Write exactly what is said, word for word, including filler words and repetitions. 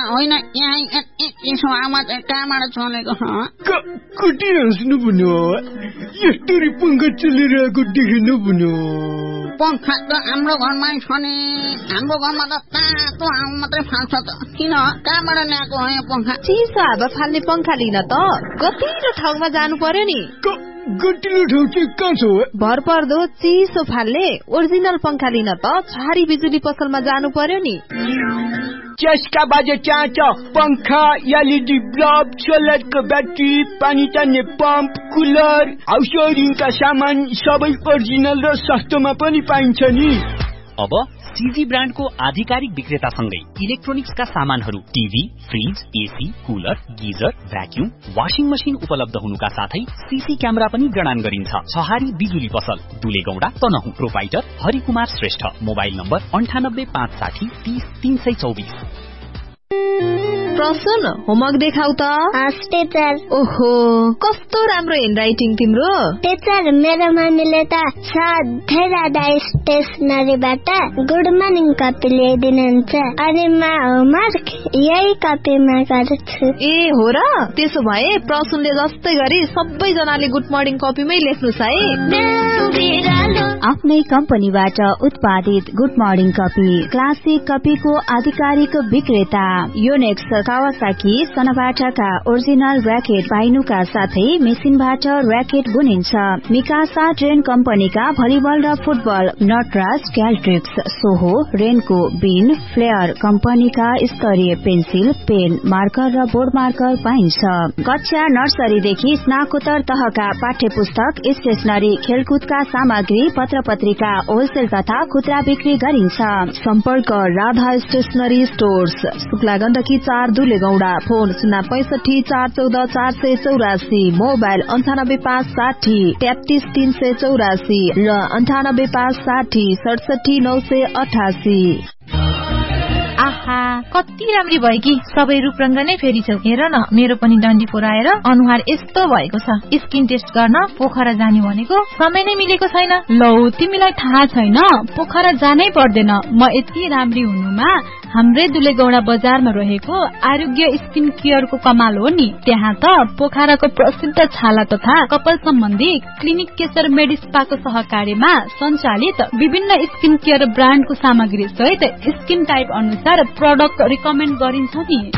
होइन यहाँ यसो आवाज कहाँबाट चलेको कति हाँस्नु भन्यो यस्तरी पंखा चलिरहेको देख्नु भन्यो पंखा त हाम्रो घरमै छ नि हाम्रो घरमा त तातो हावा मात्रै फाल्छ त किन कहाँबाट ल्याएको हो यो पंखा चिसो हावा फाल्ने पंखा लिन त गतिलो ठाउँमा जानु पर्यो नि गतिलो ठाउँ चाहिँ कहाँ छ भर पर्दो चिसो फाल्ने ओरिजिनल पंखा लिन त छहारी बिजुली पसलमा जानु पर्यो नि चस्का बाजे चाँच पंखा एलईडी बल्ब सोलरको ब्याट्री पानी तान्ने पम्प कुलर हाउस वायरिङका सामान सबै ओरिजिनल र सस्तोमा पनि पाइन्छ नि। अब सीजी ब्रान्डको आधिकारिक विक्रेतासँगै इलेक्ट्रोनिक्सका सामानहरू TV fridge AC cooler geyser vacuum washing machine उपलब्ध हुनुका साथै सीसी क्यामेरा पनि प्रदान गरिन्छ। छहारी बिजुली पसल दुलेगौडा Tanahun proprietor Harikumar Shrestha mobile number अन्ठानब्बे पाँच साठी तीस तीन सय चौबिस। प्रसन्न होमवर्क देखाउ त टीचर। ओहो कस्तो राम्रो ह्यान्डराइटिङ तिम्रो टीचर मेरो मम्मीले त सधैँ राधा स्टेसनरीबाट गुड मर्निङ कपी ल्याइदिनुहुन्छ अनि म होमवर्क यही कपीमा गर्छु। ए हो र त्यसो भए प्रसन्नले जस्तै गरी सबैजनाले गुड मर्निङ कपीमै लेख्नुस् है। आफ्नै कम्पनीबाट उत्पादित गुड मर्निङ कपी क्लासिक कपीको आधिकारिक विक्रेता योनेक्स कावासाकी सनबाटाका ओरिजिनल र्याकेट पाइनुका साथै मेसिनबाट र्याकेट बुनिन्छ। मिकासा ट्रेन कम्पनीका भलिबल र फुटबल नटराज क्याल्ट्रिक्स सोहो रेनको बिन फ्लेयर कम्पनीका स्तरीय पेन्सिल पेन मार्कर र बोर्ड मार्कर पाइन्छ। कक्षा नर्सरीदेखि स्नाकोत्तर तहका पाठ्य पुस्तक स्टेशनरी खेलकुदका सामग्री पत्र पत्रिका होलसेल तथा खुद्रा बिक्री गरिन्छ। सम्पर्क राधा स्टेशनरी स्टोर्स शुक्ला गण्डकी चार दुलेगौडा फोन शून्य पैसठी चार चौध चार सय चौरासी मोबाइल अन्ठानब्बे पाँच साठी तेत्तीस तीन सय चौरासी र अन्ठानब्बे पाँच साठी सडसठी नौ सय अठासी। आहा कति राम्री भयो कि सबै रूपरंग नै फेरि छौ। हेर न मेरो पनि डन्डी पोराएर अनुहार यस्तो भएको छ। स्किन टेस्ट गर्न पोखरा जाने भनेको समय नै मिलेको छैन। लौ तिमीलाई थाहा छैन पोखरा जानै पर्दैन। म यति राम्री हुनुमा हाम्रै दुलेगौडा बजारमा रहेको आरोग्य स्किन केयरको कमाल हो नि। त्यहाँ त पोखराको प्रसिद्ध छाला तथा कपाल सम्बन्धी क्लिनिक केशर मेडिस्पाको सहकार्यमा सञ्चालित विभिन्न स्किन केयर ब्रान्डको सामग्री सहित स्किन टाइप अनुसार प्रडक्ट रिकमेन्ड गरिन्छ नि।